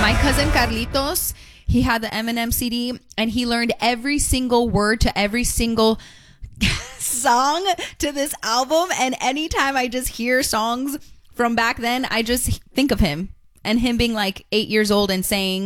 My cousin Carlitos, he had the Eminem CD and he learned every single word to every single song to this album. And anytime I just hear songs from back then, I just think of him and him being like 8 years old and saying